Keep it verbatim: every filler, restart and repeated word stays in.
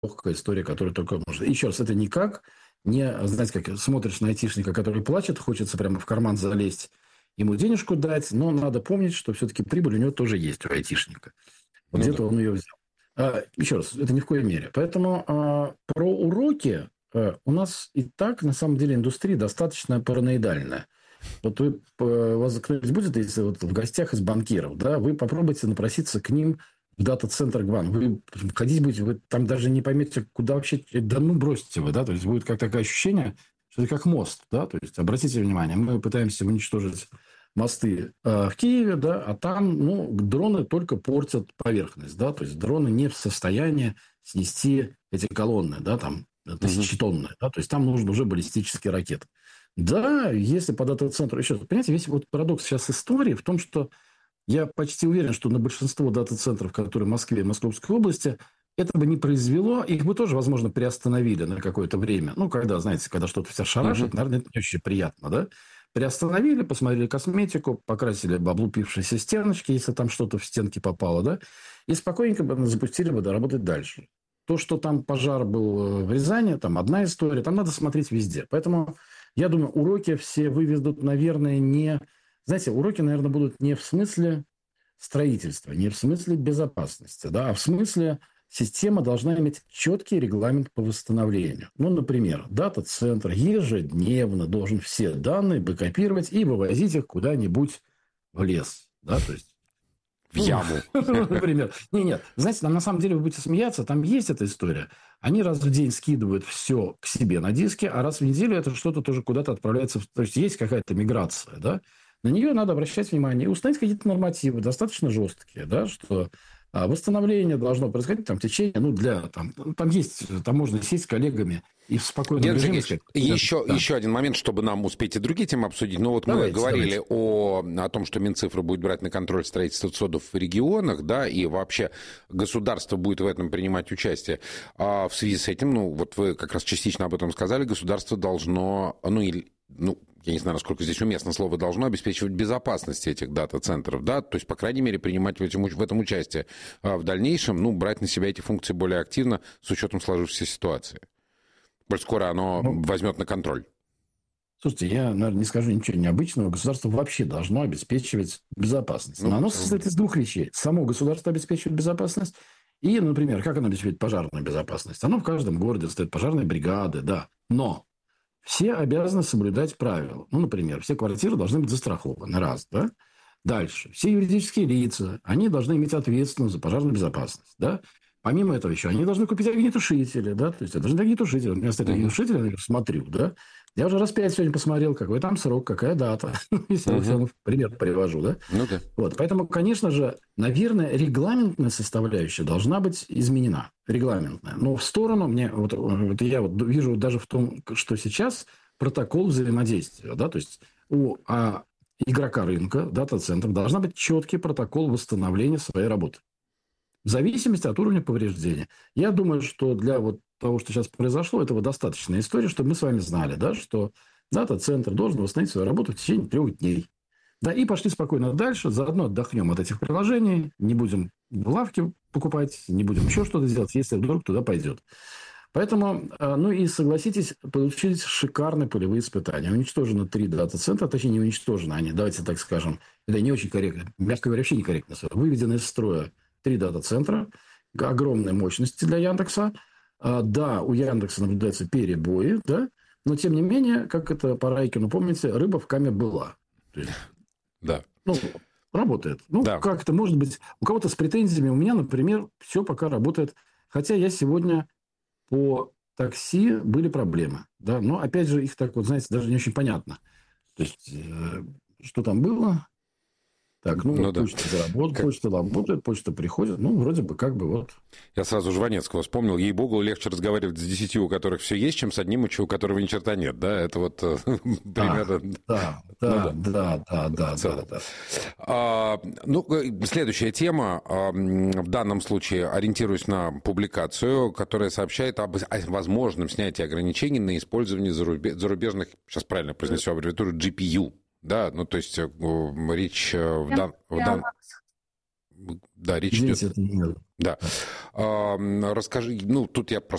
легкая история, которая только может. Еще раз, это никак не, знаете, как смотришь на айтишника, который плачет, хочется прямо в карман залезть, ему денежку дать, но надо помнить, что все-таки прибыль у него тоже есть, у айтишника. Вот ну, где-то да. он ее взял. А, еще раз, это ни в коей мере. Поэтому а, про уроки а, у нас и так, на самом деле, индустрия достаточно параноидальная. Вот вы, у вас кто-нибудь будет, если вот в гостях из банкиров, да, вы попробуйте напроситься к ним в дата-центр ГВАН. Вы ходить будете, вы там даже не поймете, куда вообще, да ну бросите вы, да, то есть будет как такое ощущение, что это как мост, да, то есть обратите внимание, мы пытаемся уничтожить мосты э, в Киеве, да, а там, ну, дроны только портят поверхность, да, то есть дроны не в состоянии снести эти колонны, да, там, тысячетонные, да, то есть там нужны уже баллистические ракеты. Да, если по дата-центру... Еще раз, понимаете, весь вот парадокс сейчас истории в том, что я почти уверен, что на большинство дата-центров, которые в Москве и Московской области, это бы не произвело, их бы тоже, возможно, приостановили на какое-то время. Ну, когда, знаете, когда что-то вся шарашит, uh-huh. наверное, это не очень приятно, да? Приостановили, посмотрели косметику, покрасили бы облупившиеся стеночки, если там что-то в стенки попало, да? И спокойненько бы запустили бы да, работать дальше. То, что там пожар был в Рязани, там одна история, там надо смотреть везде. Поэтому... Я думаю, уроки все выведут, наверное, не... Знаете, уроки, наверное, будут не в смысле строительства, не в смысле безопасности, да, а в смысле система должна иметь четкий регламент по восстановлению. Ну, например, дата-центр ежедневно должен все данные бэкапировать и вывозить их куда-нибудь в лес, да, то есть... В яму. Например. Нет, нет. Знаете, там на самом деле вы будете смеяться, там есть эта история. Они раз в день скидывают все к себе на диске, а раз в неделю это что-то тоже куда-то отправляется. То есть, есть какая-то миграция, да? На нее надо обращать внимание и установить какие-то нормативы достаточно жесткие, да, что восстановление должно происходить там, в течение, ну, для, там, там есть, там можно сесть с коллегами и в спокойном Нет, режиме... Сергей, еще, да. еще один момент, чтобы нам успеть и другие темы обсудить. Ну, вот давайте, мы говорили о, о том, что Минцифра будет брать на контроль строительство ЦОДов в регионах, да, и вообще государство будет в этом принимать участие. А в связи с этим, ну, вот вы как раз частично об этом сказали, государство должно, ну, или, ну, я не знаю, насколько здесь уместно слово «должно», обеспечивать безопасность этих дата-центров, да, то есть, по крайней мере, принимать в, этим, в этом участие. А в дальнейшем, ну, брать на себя эти функции более активно с учетом сложившейся ситуации. Коль скоро оно ну, возьмет на контроль. Слушайте, я, наверное, не скажу ничего необычного. Государство вообще должно обеспечивать безопасность. Но ну, оно состоит из двух вещей. Само государство обеспечивает безопасность. И, например, как оно обеспечивает пожарную безопасность? Оно в каждом городе стоит пожарные бригады, да. Но все обязаны соблюдать правила. Ну, например, все квартиры должны быть застрахованы. Раз, да? Дальше. Все юридические лица, они должны иметь ответственность за пожарную безопасность, да? Помимо этого еще, они должны купить огнетушители, да? То есть, это должны быть огнетушители. У меня стоит огнетушитель, я смотрю, да? Я уже раз пять сегодня посмотрел, какой там срок, какая дата. Если uh-huh. пример привожу, да? Ну, да. Вот, поэтому, конечно же, наверное, регламентная составляющая должна быть изменена. Регламентная. Но в сторону мне... Вот, вот я вот вижу даже в том, что сейчас протокол взаимодействия, да? То есть, у а, игрока рынка, дата-центров, должна быть четкий протокол восстановления своей работы. В зависимости от уровня повреждения. Я думаю, что для вот того, что сейчас произошло, этого достаточная история, чтобы мы с вами знали, да, что дата-центр должен восстановить свою работу в течение трех дней. Да, и пошли спокойно дальше, заодно отдохнем от этих приложений, не будем в лавке покупать, не будем еще что-то делать, если вдруг туда пойдет. Поэтому, ну и согласитесь, получились шикарные полевые испытания. Уничтожено три дата-центра, точнее, не уничтожено они, давайте так скажем, это не очень корректно, мягко говоря, вообще некорректно. Выведены из строя три дата-центра, огромные мощности для Яндекса. Да, у Яндекса наблюдаются перебои, да, но тем не менее, как это по Райкину, помните, рыба в каме была. Есть, да. Ну, работает. Ну, да. как это может быть? У кого-то с претензиями, у меня, например, все пока работает. Хотя я сегодня по такси были проблемы, да, но опять же их так вот, знаете, даже не очень понятно. То есть, э, что там было? Так, ну, ну вот да. почта заработает, как... почта работает, почта приходит, ну, вроде бы как бы вот. Я сразу Жванецкого вспомнил. Ей-богу, легче разговаривать с десятью, у которых все есть, чем с одним, у которого ни черта нет, да? Это вот примерно... Да, да, да, да, да, да, да. А, ну, следующая тема, в данном случае ориентируюсь на публикацию, которая сообщает об возможном снятии ограничений на использование зарубежных, сейчас правильно произнесу аббревиатуру, джи пи ю. Да, ну то есть речь в, дан, в, дан, Да, речь Извините, идет... это не... Да. А, расскажи, ну, тут я просто